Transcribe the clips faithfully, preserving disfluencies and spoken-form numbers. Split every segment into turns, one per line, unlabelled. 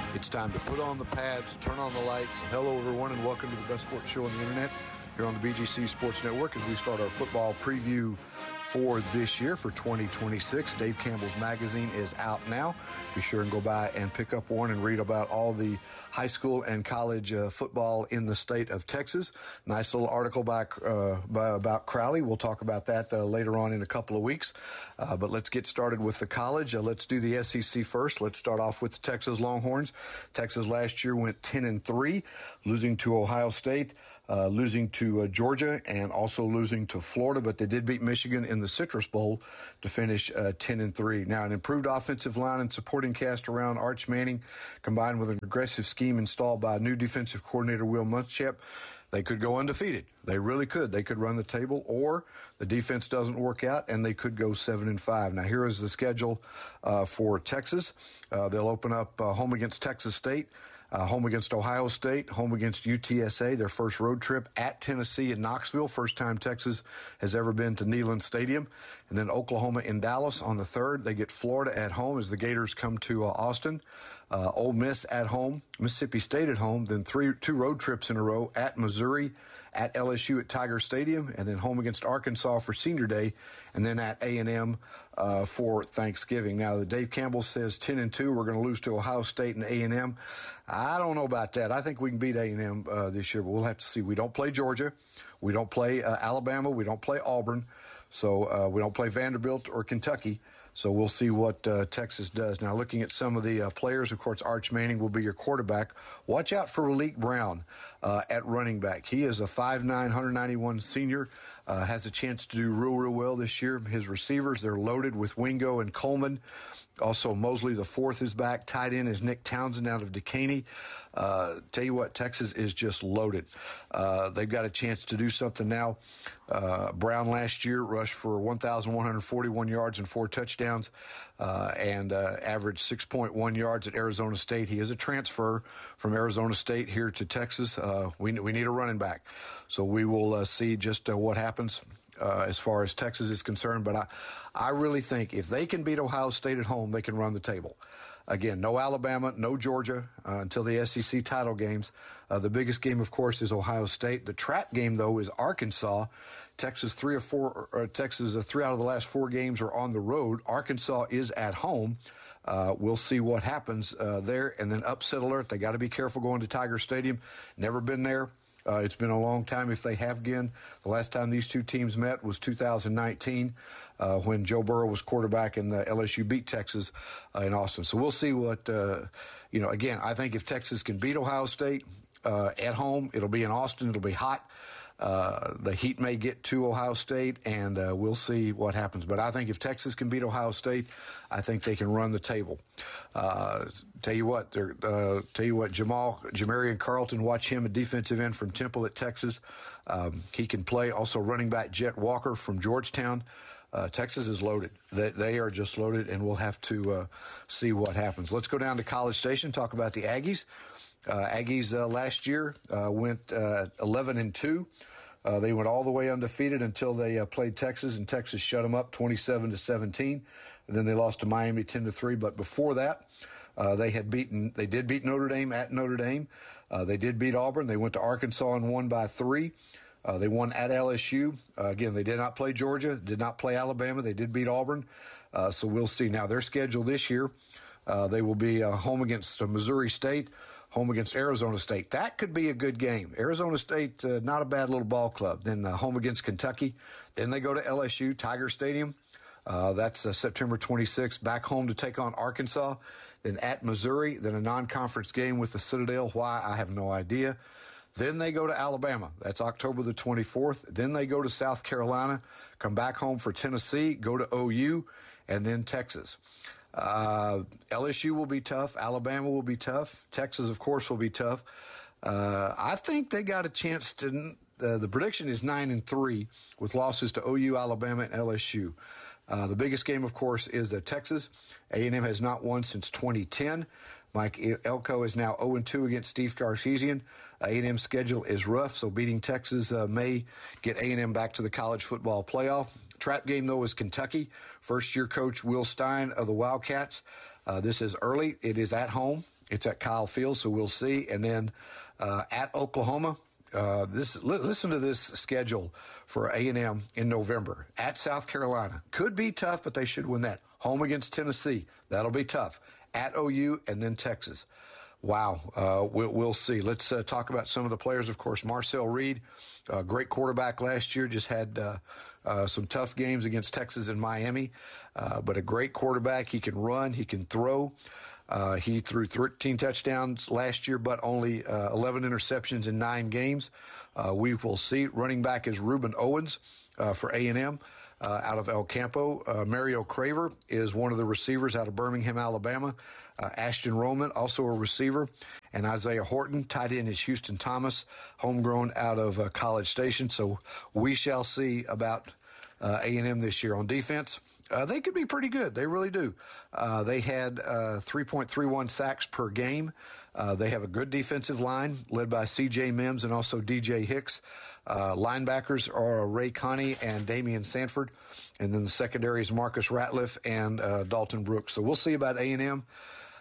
It's time to put on the pads, turn on the lights. Hello, everyone, and welcome to the best sports show on the internet here on the B G C Sports Network as we start our football preview for this year for twenty twenty-six. Dave Campbell's magazine is out now. Be sure and go by and pick up one and read about all the high school and college uh, football in the state of Texas. Nice little article by, uh, by about Crowley. We'll talk about that uh, later on in a couple of weeks. Uh, but let's get started with the college. Uh, let's do the S E C first. Let's start off with the Texas Longhorns. Texas last year went ten and three, losing to Ohio State. Uh, losing to uh, Georgia and also losing to Florida, but they did beat Michigan in the Citrus Bowl to finish uh, ten and three. Now, an improved offensive line and supporting cast around Arch Manning, combined with an aggressive scheme installed by new defensive coordinator Will Muschamp, they could go undefeated. They really could. They could run the table, or the defense doesn't work out, and they could go seven and five. Now, here is the schedule uh, for Texas. Uh, they'll open up uh, home against Texas State. Uh, home against Ohio State, home against U T S A, their first road trip at Tennessee in Knoxville, first time Texas has ever been to Neyland Stadium, and then Oklahoma in Dallas on the third. They get Florida at home as the Gators come to uh, Austin. Uh, Ole Miss at home, Mississippi State at home, then three two road trips in a row at Missouri, at L S U at Tiger Stadium, and then home against Arkansas for Senior Day, and then at A and M uh, for Thanksgiving. Now, the Dave Campbell says ten and two, we're going to lose to Ohio State and A and M. I don't know about that. I think we can beat A and M uh, this year, but we'll have to see. We don't play Georgia. We don't play uh, Alabama. We don't play Auburn. So uh, we don't play Vanderbilt or Kentucky. So we'll see what uh, Texas does. Now, looking at some of the uh, players, of course, Arch Manning will be your quarterback. Watch out for Malik Brown uh, at running back. He is a five nine, one ninety-one senior, uh, has a chance to do real, real well this year. His receivers, they're loaded with Wingo and Coleman. Also, Mosley the fourth is back. Tight end is Nick Townsend out of Decaney. Uh, tell you what, Texas is just loaded. Uh, they've got a chance to do something now. Uh, Brown last year rushed for one thousand one hundred forty-one yards and four touchdowns uh, and uh, averaged six point one yards at Arizona State. He is a transfer from Arizona State here to Texas. Uh, we, we need a running back. So we will uh, see just uh, what happens Uh, as far as Texas is concerned. But I, I really think if they can beat Ohio State at home, they can run the table. Again, no Alabama, no Georgia uh, until the S E C title games. Uh, the biggest game, of course, is Ohio State. The trap game, though, is Arkansas. Texas, three or four, or Texas, uh, three out of the last four games are on the road. Arkansas is at home. Uh, we'll see what happens uh, there. And then upset alert. They got to be careful going to Tiger Stadium. Never been there. Uh, it's been a long time if they have been. The last time these two teams met was two thousand nineteen uh, when Joe Burrow was quarterback and uh, L S U beat Texas uh, in Austin. So we'll see what, uh, you know, again, I think if Texas can beat Ohio State uh, at home, it'll be in Austin, it'll be hot. Uh, the heat may get to Ohio State, and uh, we'll see what happens. But I think if Texas can beat Ohio State, I think they can run the table. Uh, tell you what, uh, tell you what, Jamal, Jamarian Carlton, watch him, a defensive end from Temple at Texas. Um, he can play. Also, running back Jet Walker from Georgetown. Uh, Texas is loaded. They, they are just loaded, and we'll have to uh, see what happens. Let's go down to College Station, talk about the Aggies. Uh, Aggies uh, last year uh, went uh, eleven and two. Uh, they went all the way undefeated until they uh, played Texas, and Texas shut them up twenty-seven to seventeen. And then they lost to Miami ten to three. But before that, uh, they had beaten. They did beat Notre Dame at Notre Dame. Uh, they did beat Auburn. They went to Arkansas and won by three. Uh, they won at L S U. Uh, again, they did not play Georgia, did not play Alabama. They did beat Auburn. Uh, so we'll see. Now their schedule this year, uh, they will be uh, home against uh, Missouri State, home against Arizona State. That could be a good game. Arizona State, uh, not a bad little ball club. Then uh, home against Kentucky. Then they go to L S U, Tiger Stadium. Uh, that's uh, September twenty-sixth. Back home to take on Arkansas. Then at Missouri. Then a non-conference game with the Citadel. Why, I have no idea. Then they go to Alabama. That's October the twenty-fourth. Then they go to South Carolina, come back home for Tennessee, go to O U, and then Texas. Uh, L S U will be tough. Alabama will be tough. Texas, of course, will be tough. Uh, I think they got a chance to uh, – the prediction is nine and three with losses to O U, Alabama, and L S U. Uh, the biggest game, of course, is uh, Texas. A and M has not won since twenty ten. Mike Elko is now oh and two against Steve Sarkisian. A and M's schedule is rough, so beating Texas uh, may get A and M back to the college football playoff. Trap game, though, is Kentucky. First-year coach Will Stein of the Wildcats. Uh, this is early. It is at home. It's at Kyle Field, so we'll see. And then uh, at Oklahoma, uh, this li- listen to this schedule for A and M in November. At South Carolina. Could be tough, but they should win that. Home against Tennessee. That'll be tough. At O U and then Texas. Wow, uh, we'll, we'll see. Let's uh, talk about some of the players. Of course, Marcel Reed, uh, great quarterback last year, just had uh, uh, some tough games against Texas and Miami, uh, but a great quarterback. He can run, he can throw. Uh, he threw thirteen touchdowns last year, but only uh, eleven interceptions in nine games. Uh, we will see. Running back is Reuben Owens uh, for A and M. Uh, out of El Campo. Uh, Mario Craver is one of the receivers out of Birmingham, Alabama. Uh, Ashton Roman, also a receiver. And Isaiah Horton, tight end is Houston Thomas, homegrown out of uh, College Station. So we shall see about uh, A and M this year. On defense, uh, they could be pretty good. They really do. Uh, they had uh, three point three one sacks per game. Uh, they have a good defensive line led by C J Mims and also D J Hicks. Uh, linebackers are Ray Connie and Damian Sanford. And then the secondary is Marcus Ratliff and uh, Dalton Brooks. So we'll see about A and M.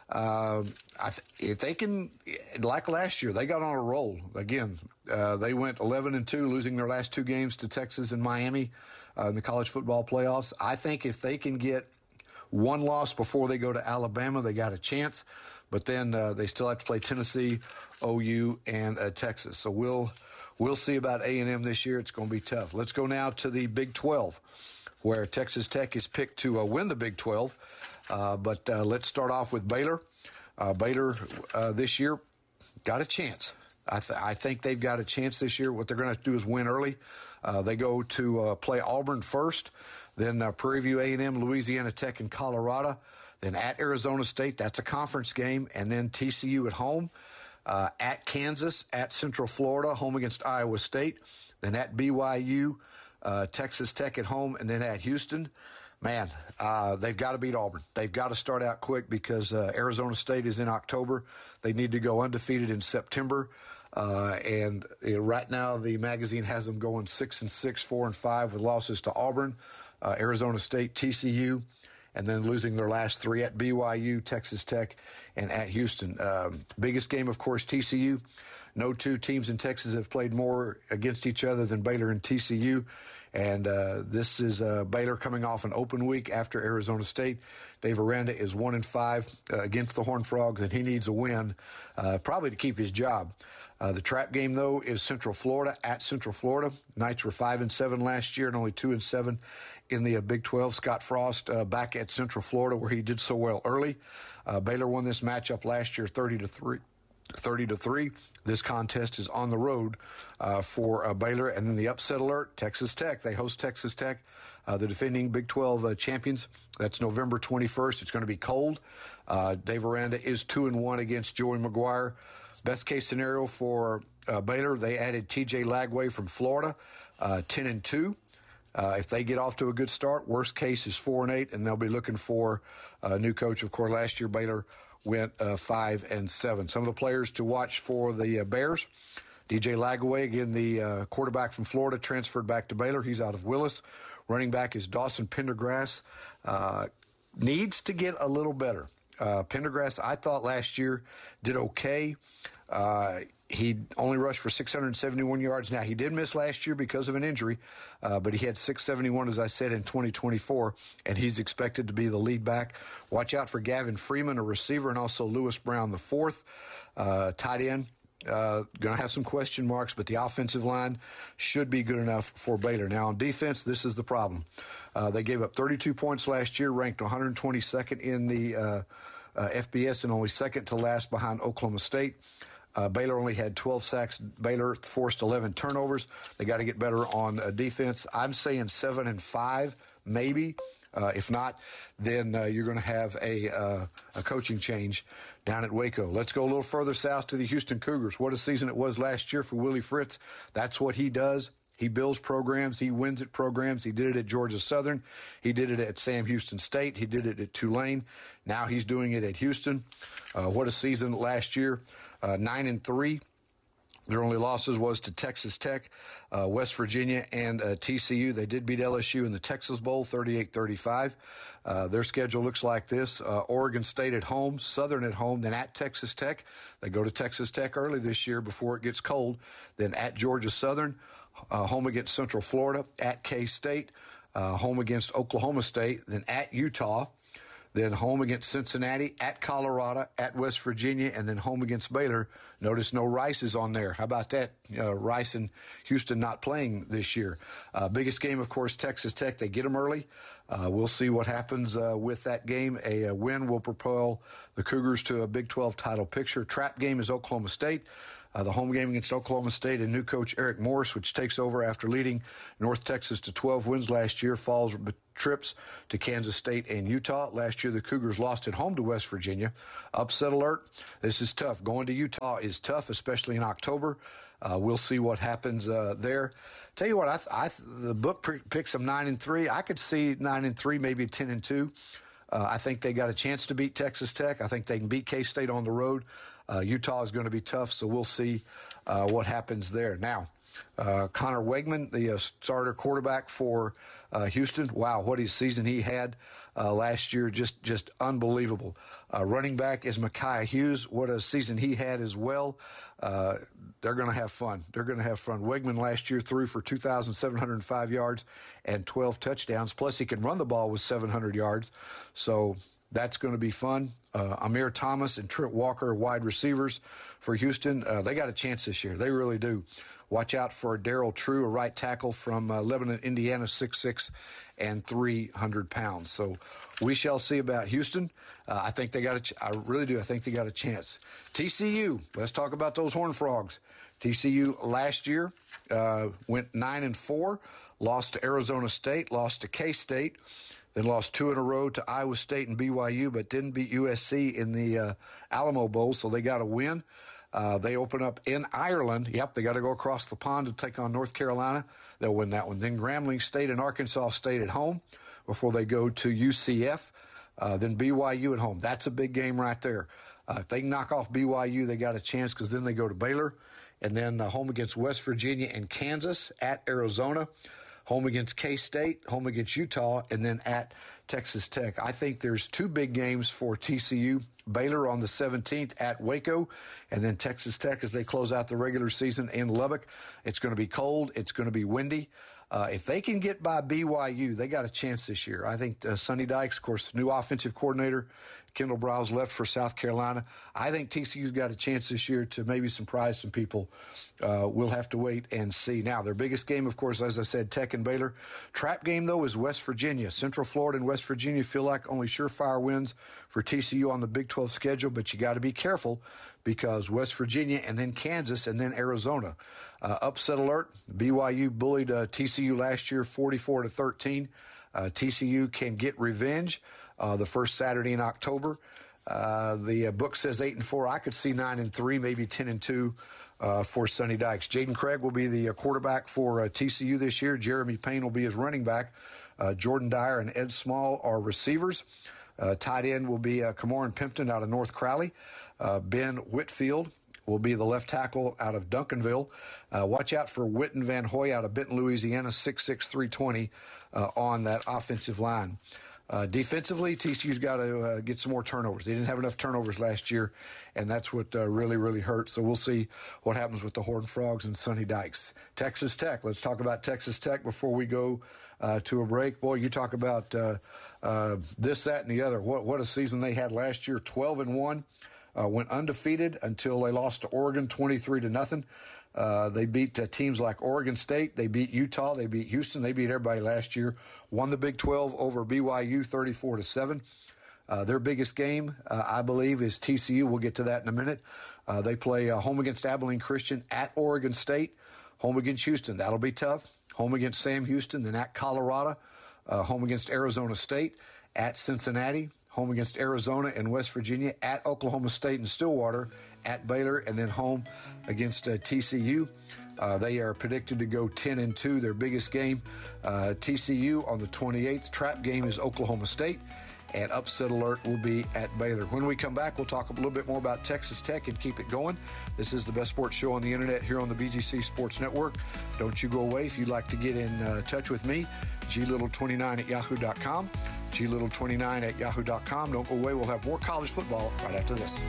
Uh, I th- if they can, like last year, they got on a roll. Again, uh, they went eleven and two, losing their last two games to Texas and Miami uh, in the college football playoffs. I think if they can get one loss before they go to Alabama, they got a chance. But then uh, they still have to play Tennessee, O U, and uh, Texas. So we'll we'll see about A and M this year. It's going to be tough. Let's go now to the Big twelve, where Texas Tech is picked to uh, win the Big twelve. Uh, but uh, let's start off with Baylor. Uh, Baylor uh, this year got a chance. I, th- I think they've got a chance this year. What they're going to do is win early. Uh, they go to uh, play Auburn first, then uh, Prairie View A and M, Louisiana Tech, and Colorado. Then at Arizona State, that's a conference game, and then T C U at home. Uh, at Kansas, at Central Florida, home against Iowa State. Then at B Y U, uh, Texas Tech at home, and then at Houston. Man, uh, they've got to beat Auburn. They've got to start out quick because uh, Arizona State is in October. They need to go undefeated in September. Uh, and uh, right now, the magazine has them going six and six, four and five with losses to Auburn, uh, Arizona State, T C U, and then losing their last three at B Y U, Texas Tech, and at Houston. Um, biggest game, of course, T C U. No two teams in Texas have played more against each other than Baylor and T C U. And uh, this is uh, Baylor coming off an open week after Arizona State. Dave Aranda is one and five uh, against the Horned Frogs, and he needs a win, uh, probably to keep his job. Uh, the trap game, though, is Central Florida at Central Florida. Knights were five and seven last year, and only two and seven in the uh, Big twelve. Scott Frost uh, back at Central Florida, where he did so well early. Uh, Baylor won this matchup last year, thirty to three. thirty to three. This contest is on the road uh, for uh, Baylor. And then the upset alert, Texas Tech. They host Texas Tech, uh, the defending Big twelve uh, champions. That's November twenty-first. It's going to be cold. Uh, Dave Aranda is two and one against Joey McGuire. Best case scenario for uh, Baylor, they added T J Lagway from Florida, uh, ten and two. Uh, if they get off to a good start, worst case is four and eight, and they'll be looking for a new coach. Of course, last year Baylor went uh, five and seven. Some of the players to watch for the uh, Bears: D J Lagway, again the uh, quarterback from Florida, transferred back to Baylor. He's out of Willis. Running back is Dawson Pendergrass. Uh, needs to get a little better. Uh, Pendergrass, I thought last year did okay. Uh, he only rushed for six hundred seventy-one yards. Now, he did miss last year because of an injury, uh, but he had six seventy-one, as I said, in twenty twenty-four, and he's expected to be the lead back. Watch out for Gavin Freeman, a receiver, and also Lewis Brown, the fourth. Uh, tight end, uh, going to have some question marks, but the offensive line should be good enough for Baylor. Now, on defense, this is the problem. Uh, they gave up thirty-two points last year, ranked one hundred twenty-second in the uh, uh, F B S, and only second to last behind Oklahoma State. Uh, Baylor only had twelve sacks. Baylor forced eleven turnovers. They got to get better on uh, defense. I'm saying seven and five, maybe. Uh, if not, then uh, you're going to have a uh, a coaching change down at Waco. Let's go a little further south to the Houston Cougars. What a season it was last year for Willie Fritz. That's what he does. He builds programs. He wins at programs. He did it at Georgia Southern. He did it at Sam Houston State. He did it at Tulane. Now he's doing it at Houston. Uh, what a season last year. Uh, nine and three, Their only losses was to Texas Tech, uh, West Virginia, and uh, T C U. They did beat L S U in the Texas Bowl, thirty-eight thirty-five. Uh, their schedule looks like this. Uh, Oregon State at home, Southern at home, then at Texas Tech. They go to Texas Tech early this year before it gets cold. Then at Georgia Southern, uh, home against Central Florida, at K-State, uh, home against Oklahoma State, then at Utah. Then home against Cincinnati, at Colorado, at West Virginia, and then home against Baylor. Notice no Rice is on there. How about that? Uh, Rice and Houston not playing this year. Uh, biggest game, of course, Texas Tech. They get them early. Uh, we'll see what happens uh, with that game. A, a win will propel the Cougars to a Big twelve title picture. Trap game is Oklahoma State. Uh, the home game against Oklahoma State and new coach Eric Morris, which takes over after leading North Texas to twelve wins last year, falls trips to Kansas State and Utah. Last year, the Cougars lost at home to West Virginia. Upset alert. This is tough. Going to Utah is tough, especially in October. Uh, we'll see what happens uh, there. Tell you what, I, th- I th- the book p- picks them nine and three. I could see nine and three, maybe ten and two. Uh, I think they got a chance to beat Texas Tech. I think they can beat K-State on the road. Uh, Utah is going to be tough, so we'll see uh, what happens there. Now, uh, Connor Wegman, the uh, starter quarterback for uh, Houston, wow, what a season he had uh, last year, just just unbelievable. Uh, running back is Micaiah Hughes. What a season he had as well. Uh, they're going to have fun. They're going to have fun. Wegman last year threw for two thousand seven hundred five yards and twelve touchdowns, plus he can run the ball with seven hundred yards. So that's going to be fun. Uh, Amir Thomas and Trent Walker, wide receivers for Houston. Uh, they got a chance this year. They really do. Watch out for Darrell True, a right tackle from uh, Lebanon, Indiana, six six and three hundred pounds. So we shall see about Houston. Uh, I think they got a ch- I really do. I think they got a chance. T C U, let's talk about those Horned Frogs. T C U last year uh, went nine and four, lost to Arizona State, lost to K-State. Then lost two in a row to Iowa State and B Y U, but didn't beat U S C in the uh, Alamo Bowl, so they got a win. Uh, they open up in Ireland. Yep, they got to go across the pond to take on North Carolina. They'll win that one. Then Grambling State and Arkansas State at home before they go to U C F. Uh, then B Y U at home. That's a big game right there. Uh, if they can knock off B Y U, they got a chance because then they go to Baylor. And then uh, home against West Virginia and Kansas, at Arizona. Home against K-State, home against Utah, and then at Texas Tech. I think there's two big games for T C U. Baylor on the seventeenth at Waco, and then Texas Tech as they close out the regular season in Lubbock. It's going to be cold. It's going to be windy. Uh, if they can get by B Y U, they got a chance this year. I think uh, Sonny Dykes, of course, new offensive coordinator. Kendall Browse left for South Carolina. I think T C U's got a chance this year to maybe surprise some people. Uh, we'll have to wait and see. Now, their biggest game, of course, as I said, Tech and Baylor. Trap game, though, is West Virginia. Central Florida and West Virginia feel like only surefire wins for T C U on the Big twelve schedule, but you got to be careful because West Virginia and then Kansas and then Arizona. Uh, upset alert. B Y U bullied uh, T C U last year forty-four to thirteen. Uh, T C U can get revenge uh, the first Saturday in October. Uh, the uh, book says eight and four. I could see nine and three, maybe ten and two uh, for Sonny Dykes. Jaden Craig will be the uh, quarterback for uh, T C U this year. Jeremy Payne will be his running back. Uh, Jordan Dyer and Ed Small are receivers. Uh, tight end will be uh, Cameron Pimpton out of North Crowley. Uh, Ben Whitfield will be the left tackle out of Duncanville. Uh, watch out for Witten Van Hoy out of Benton, Louisiana, six six, three twenty uh, on that offensive line. Uh, defensively, T C U's got to uh, get some more turnovers. They didn't have enough turnovers last year, and that's what uh, really, really hurt. So we'll see what happens with the Horned Frogs and Sonny Dykes. Texas Tech. Let's talk about Texas Tech before we go uh, to a break. Boy, you talk about uh, uh, this, that, and the other. What, what a season they had last year, twelve and one. Uh, went undefeated until they lost to Oregon twenty-three to nothing. Uh, they beat uh, teams like Oregon State. They beat Utah. They beat Houston. They beat everybody last year. Won the Big twelve over B Y U thirty-four to seven. Uh, their biggest game, uh, I believe, is T C U. We'll get to that in a minute. Uh, they play uh, home against Abilene Christian, at Oregon State, home against Houston. That'll be tough. Home against Sam Houston, then at Colorado, uh, home against Arizona State, at Cincinnati, home against Arizona and West Virginia, at Oklahoma State and Stillwater, at Baylor, and then home against uh, T C U. Uh, they are predicted to go ten and two, their biggest game. Uh, T C U on the twenty-eighth. Trap game is Oklahoma State. and Upset Alert will be at Baylor. When we come back, we'll talk a little bit more about Texas Tech and keep it going. This is the best sports show on the internet here on the B G C Sports Network. Don't you go away. If you'd like to get in uh, touch with me, G Little twenty-nine at yahoo dot com. G Little twenty-nine at yahoo dot com. Don't go away. We'll have more college football right after this.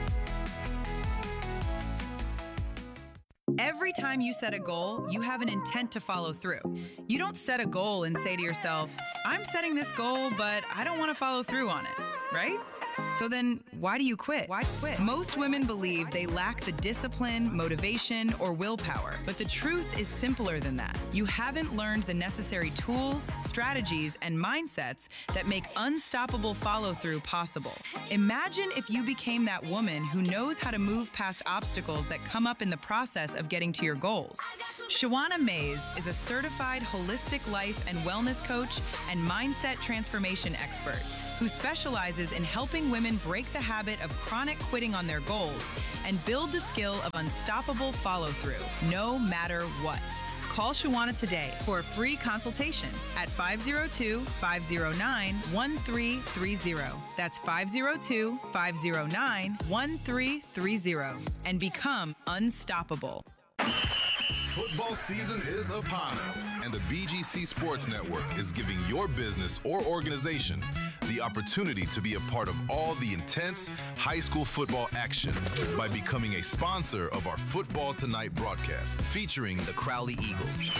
Every time you set a goal, you have an intent to follow through. You don't set a goal and say to yourself, I'm setting this goal, but I don't want to follow through on it, right? So then why do you quit? Why quit? Most women believe they lack the discipline, motivation, or willpower. But the truth is simpler than that. You haven't learned the necessary tools, strategies, and mindsets that make unstoppable follow-through possible. Imagine if you became that woman who knows how to move past obstacles that come up in the process of getting to your goals. Shawana Mays is a certified holistic life and wellness coach and mindset transformation expert who specializes in helping women break the habit of chronic quitting on their goals and build the skill of unstoppable follow-through, no matter what. Call Shawana today for a free consultation at five oh two, five oh nine, one three three oh. That's five oh two, five oh nine, one three three oh and become unstoppable.
Football season is upon us, and the B G C Sports Network is giving your business or organization the opportunity to be a part of all the intense high school football action by becoming a sponsor of our Football Tonight broadcast featuring the Crowley Eagles.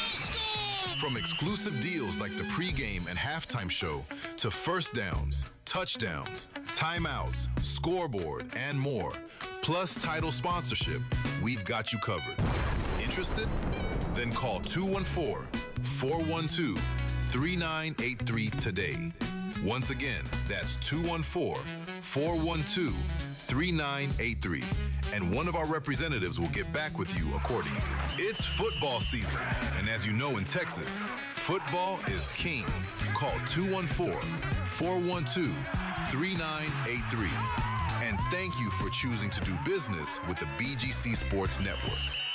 From exclusive deals like the pregame and halftime show to first downs, touchdowns, timeouts, scoreboard, and more, plus title sponsorship, we've got you covered. Interested? Then call two one four, four one two, three nine eight three today. Once again, that's two one four, four one two, three nine eight three, and one of our representatives will get back with you accordingly. It's football season, and as you know in Texas, football is king. Call two one four, four one two, three nine eight three. And thank you for choosing to do business with the B G C Sports Network.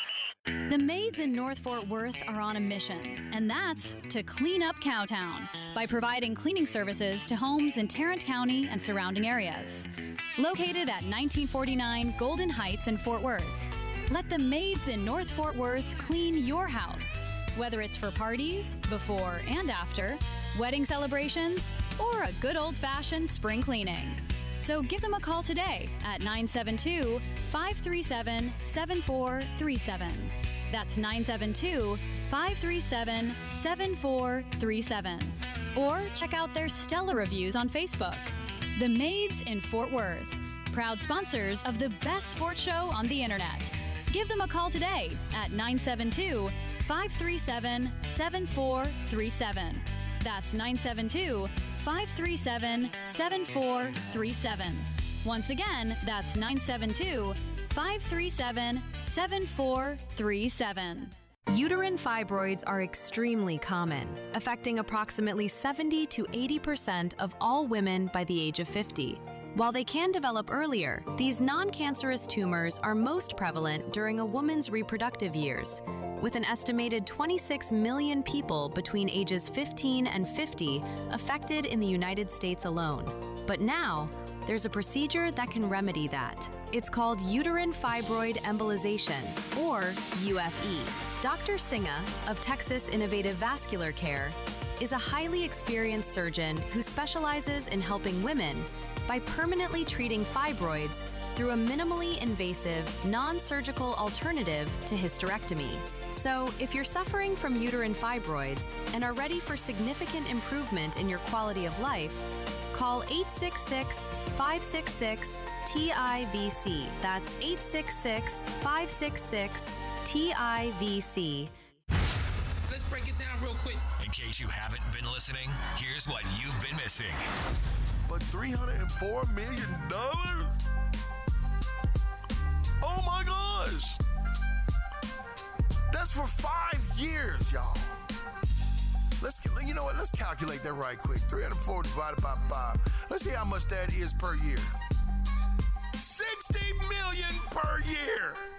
The maids in North Fort Worth are on a mission, and that's to clean up Cowtown by providing cleaning services to homes in Tarrant County and surrounding areas. Located at nineteen forty-nine Golden Heights in Fort Worth, let the maids in North Fort Worth clean your house, whether it's for parties, before and after, wedding celebrations, or a good old-fashioned spring cleaning. So give them a call today at nine seven two, five three seven, seven four three seven. That's nine seven two, five three seven, seven four three seven. Or check out their stellar reviews on Facebook. The Maids in Fort Worth, proud sponsors of the best sports show on the internet. Give them a call today at nine seven two, five three seven, seven four three seven. That's nine seven two, five three seven, seven four three seven. Once again, that's nine seven two, five three seven, seven four three seven.
Uterine fibroids are extremely common, affecting approximately seventy to eighty percent of all women by the age of fifty. While they can develop earlier, these non-cancerous tumors are most prevalent during a woman's reproductive years, with an estimated twenty-six million people between ages fifteen and fifty affected in the United States alone. But now, there's a procedure that can remedy that. It's called uterine fibroid embolization, or U F E. Doctor Singa of Texas Innovative Vascular Care is a highly experienced surgeon who specializes in helping women by permanently treating fibroids through a minimally invasive, non-surgical alternative to hysterectomy. So, if you're suffering from uterine fibroids and are ready for significant improvement in your quality of life, call eight six six, five six six, T I V C. That's eight six six, five six six, T I V C.
Let's break it down real quick.
In case you haven't been listening, here's what you've been missing.
But three hundred four million dollars? Oh my gosh! That's for five years, y'all. Let's, you know what, let's calculate that right quick. three hundred four divided by five. Let's see how much that is per year. sixty million per year!